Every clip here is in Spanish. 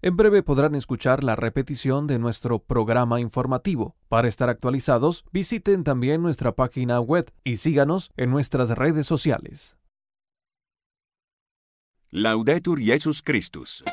En breve podrán escuchar la repetición de nuestro programa informativo. Para estar actualizados, visiten también nuestra página web y síganos en nuestras redes sociales. Laudetur Jesus Christus.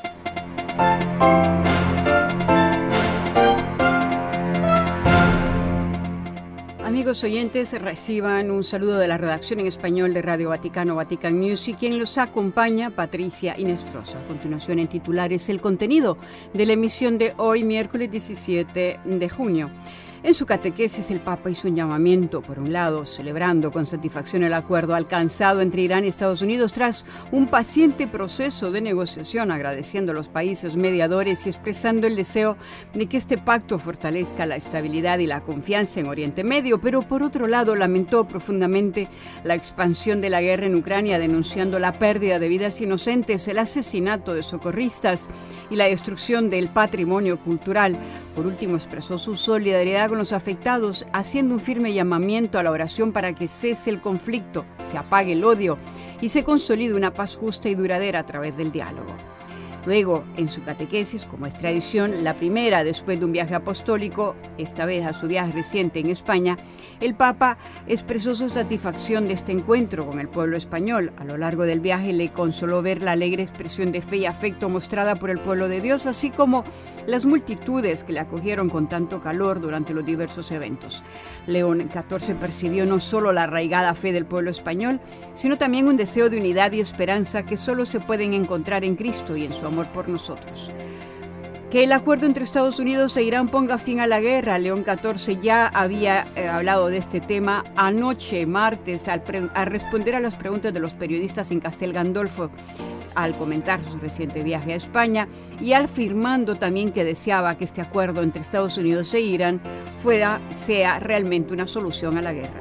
Amigos oyentes, reciban un saludo de la redacción en español de Radio Vaticano, Vatican News, y quien los acompaña, Patricia Inestrosa. A continuación, en titulares, el contenido de la emisión de hoy, miércoles 17 de junio. En su catequesis, el Papa hizo un llamamiento, por un lado, celebrando con satisfacción el acuerdo alcanzado entre Irán y Estados Unidos tras un paciente proceso de negociación, agradeciendo a los países mediadores y expresando el deseo de que este pacto fortalezca la estabilidad y la confianza en Oriente Medio, pero por otro lado lamentó profundamente la expansión de la guerra en Ucrania, denunciando la pérdida de vidas inocentes, el asesinato de socorristas y la destrucción del patrimonio cultural. Por último, expresó su solidaridad con los afectados, haciendo un firme llamamiento a la oración para que cese el conflicto, se apague el odio y se consolide una paz justa y duradera a través del diálogo. Luego, en su catequesis, como es tradición, la primera después de un viaje apostólico, esta vez a su viaje reciente en España, el Papa expresó su satisfacción de este encuentro con el pueblo español. A lo largo del viaje le consoló ver la alegre expresión de fe y afecto mostrada por el pueblo de Dios, así como las multitudes que le acogieron con tanto calor durante los diversos eventos. León XIV percibió no solo la arraigada fe del pueblo español, sino también un deseo de unidad y esperanza que solo se pueden encontrar en Cristo y en su amor por nosotros. Que el acuerdo entre Estados Unidos e Irán ponga fin a la guerra. León XIV ya había hablado de este tema anoche, martes, al responder a las preguntas de los periodistas en Castel Gandolfo, al comentar su reciente viaje a España y afirmando también que deseaba que este acuerdo entre Estados Unidos e Irán sea realmente una solución a la guerra.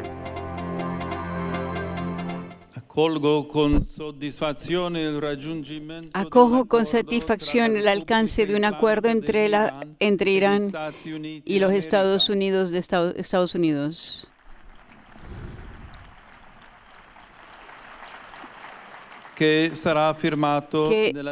Acojo con satisfacción el alcance de un acuerdo entre Irán y los Estados Unidos de Estados Unidos. Que será firmado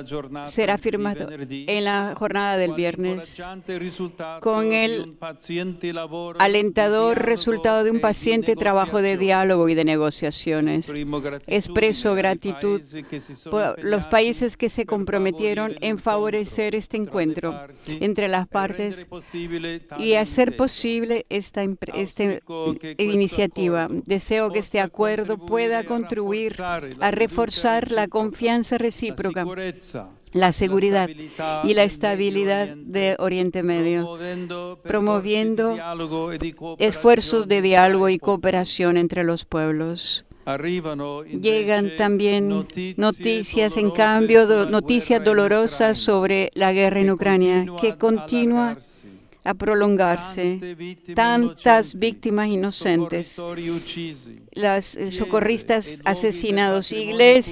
en la jornada del viernes con el alentador resultado de un paciente trabajo de diálogo y de negociaciones. Expreso gratitud por los países que se comprometieron en favorecer este encuentro entre las partes y hacer posible esta iniciativa. Deseo que este acuerdo pueda contribuir a reforzar la confianza recíproca, la seguridad y la estabilidad de Oriente Medio, promoviendo esfuerzos de diálogo y cooperación entre los pueblos. Llegan también noticias, en cambio, noticias dolorosas sobre la guerra en Ucrania, que continúa a prolongarse. Tantas víctimas inocentes, los socorristas asesinados, iglesias